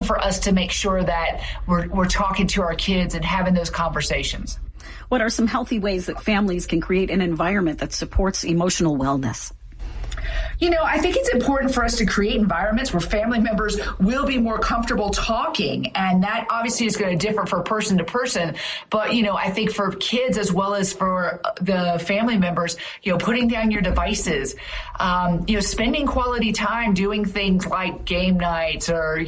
for us to make sure that we're talking to our kids and having those conversations. What are some healthy ways that families can create an environment that supports emotional wellness? I think it's important for us to create environments where family members will be more comfortable talking. And that obviously is going to differ from person to person. But, I think for kids as well as for the family members, putting down your devices, spending quality time doing things like game nights or,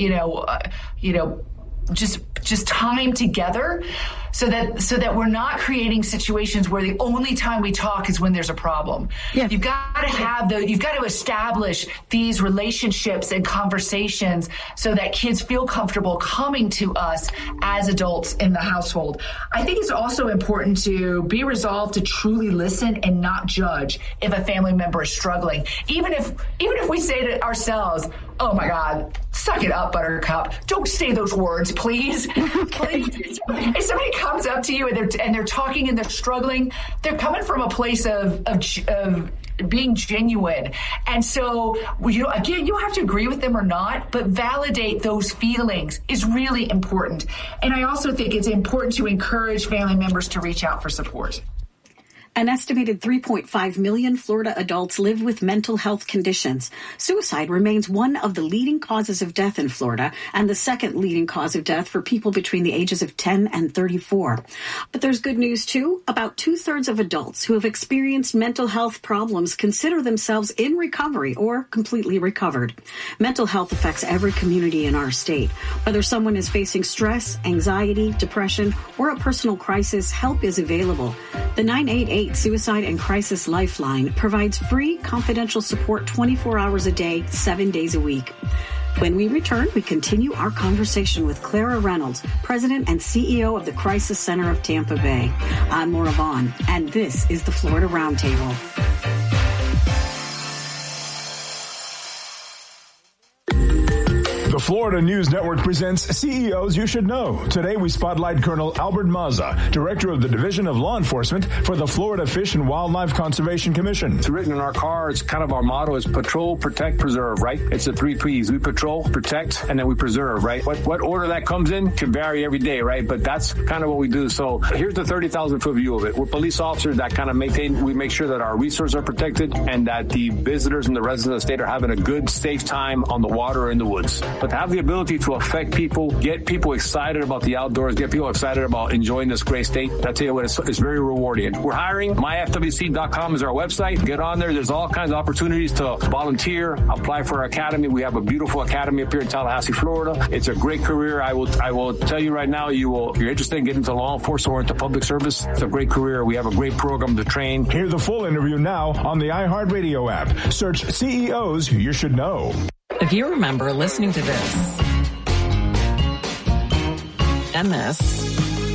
just time together so that we're not creating situations where the only time we talk is when there's a problem. Yeah. You've got to establish these relationships and conversations so that kids feel comfortable coming to us as adults in the household. I think it's also important to be resolved to truly listen and not judge if a family member is struggling. Even if we say to ourselves, "Oh my God, suck it up, Buttercup. Don't say those words, please." Okay. If somebody comes up to you and they're talking and they're struggling, they're coming from a place of being genuine. And so, you don't have to agree with them or not, but validate those feelings is really important. And I also think it's important to encourage family members to reach out for support. An estimated 3.5 million Florida adults live with mental health conditions. Suicide remains one of the leading causes of death in Florida and the second leading cause of death for people between the ages of 10 and 34. But there's good news, too. About 2/3 of adults who have experienced mental health problems consider themselves in recovery or completely recovered. Mental health affects every community in our state. Whether someone is facing stress, anxiety, depression, or a personal crisis, help is available. The 988 Suicide and Crisis Lifeline provides free, confidential support 24 hours a day, 7 days a week. When we return, we continue our conversation with Clara Reynolds, President and CEO of the Crisis Center of Tampa Bay. I'm Maura Vaughn, and this is the Florida Roundtable. The Florida News Network presents CEOs You Should Know. Today we spotlight Colonel Albert Mazza, Director of the Division of Law Enforcement for the Florida Fish and Wildlife Conservation Commission. It's written in our car. It's kind of our motto is patrol, protect, preserve, right? It's the 3 Ps. We patrol, protect, and then we preserve, right? What order that comes in can vary every day, right? But that's kind of what we do. So here's the 30,000-foot view of it. We're police officers that kind of we make sure that our resources are protected and that the visitors and the residents of the state are having a good, safe time on the water or in the woods. But to have the ability to affect people, get people excited about the outdoors, get people excited about enjoying this great state, I tell you what, it's very rewarding. We're hiring. myfwc.com is our website. Get on there. There's all kinds of opportunities to volunteer, apply for our academy. We have a beautiful academy up here in Tallahassee, Florida. It's a great career. I will tell you right now, if you're interested in getting into law enforcement or into public service, it's a great career. We have a great program to train. Hear the full interview now on the iHeartRadio app. Search CEOs You Should Know. If you remember listening to this and this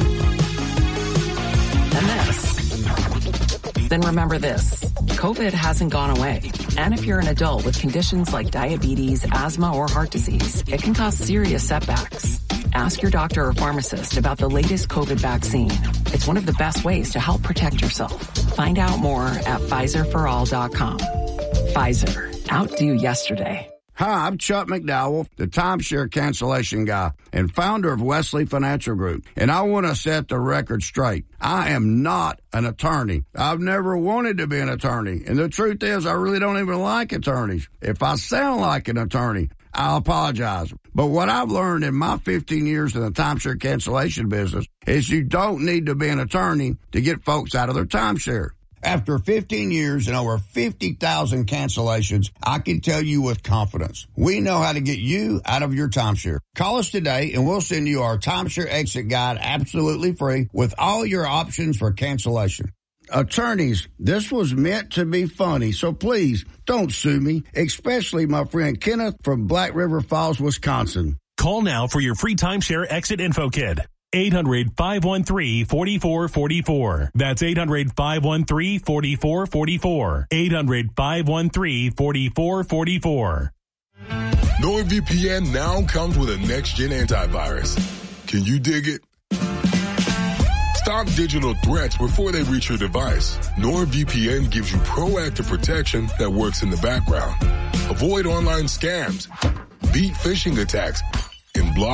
and this, then remember this. COVID hasn't gone away. And if you're an adult with conditions like diabetes, asthma, or heart disease, it can cause serious setbacks. Ask your doctor or pharmacist about the latest COVID vaccine. It's one of the best ways to help protect yourself. Find out more at PfizerForAll.com. Pfizer. Outdo yesterday. Hi, I'm Chuck McDowell, the timeshare cancellation guy and founder of Wesley Financial Group. And I want to set the record straight. I am not an attorney. I've never wanted to be an attorney. And the truth is, I really don't even like attorneys. If I sound like an attorney, I apologize. But what I've learned in my 15 years in the timeshare cancellation business is you don't need to be an attorney to get folks out of their timeshare. After 15 years and over 50,000 cancellations, I can tell you with confidence, we know how to get you out of your timeshare. Call us today and we'll send you our timeshare exit guide absolutely free with all your options for cancellation. Attorneys, this was meant to be funny, so please don't sue me, especially my friend Kenneth from Black River Falls, Wisconsin. Call now for your free timeshare exit info kit. 800-513-4444. That's 800-513-4444. 800-513-4444. NordVPN now comes with a next-gen antivirus. Can you dig it? Stop digital threats before they reach your device. NordVPN gives you proactive protection that works in the background. Avoid online scams, beat phishing attacks, and block